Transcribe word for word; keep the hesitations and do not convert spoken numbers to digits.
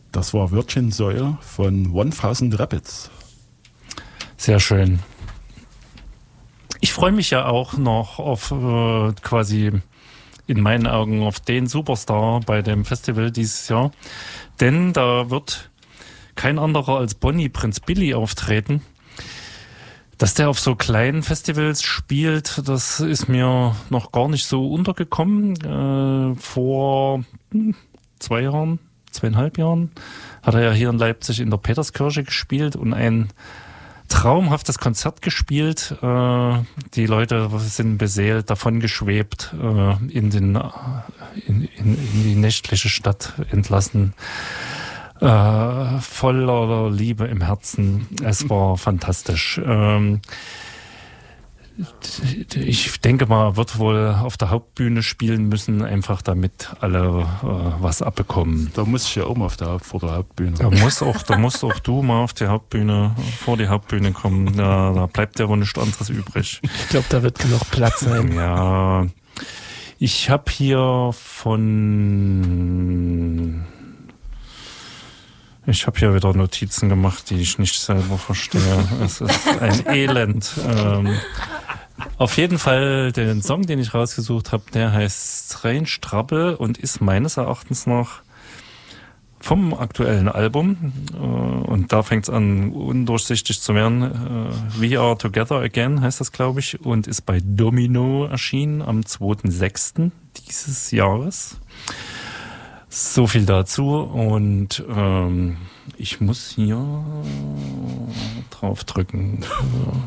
Das war Virgin Soil von tausend Rabbits. Sehr schön. Ich freue mich ja auch noch auf äh, quasi in meinen Augen auf den Superstar bei dem Festival dieses Jahr. Denn da wird kein anderer als Bonnie Prinz Billy auftreten. Dass der auf so kleinen Festivals spielt, das ist mir noch gar nicht so untergekommen. Äh, vor hm, zwei Jahren, zweieinhalb Jahren hat er ja hier in Leipzig in der Peterskirche gespielt und ein traumhaftes Konzert gespielt. Äh, die Leute sind beseelt davon geschwebt, äh, in, den, in, in, in die nächtliche Stadt entlassen. Äh, voller Liebe im Herzen. Es war fantastisch. Ähm, ich denke mal, wird wohl auf der Hauptbühne spielen müssen, einfach damit alle äh, was abbekommen. Da muss ich ja auch mal auf der, vor der Hauptbühne. Da musst auch, da musst auch du mal auf die Hauptbühne, vor die Hauptbühne kommen. Da, da bleibt ja wohl nichts anderes übrig. Ich glaube, da wird genug Platz sein. Ja, ich habe hier von... Ich habe hier wieder Notizen gemacht, die ich nicht selber verstehe. Es ist ein Elend. Ähm, auf jeden Fall, den Song, den ich rausgesucht habe, der heißt Strange Trouble und ist meines Erachtens noch vom aktuellen Album. Äh, und da fängt es an, undurchsichtig zu werden. Äh, We Are Together Again heißt das, glaube ich, und ist bei Domino erschienen am zweiten sechsten dieses Jahres. So viel dazu und ähm, ich muss hier drauf drücken.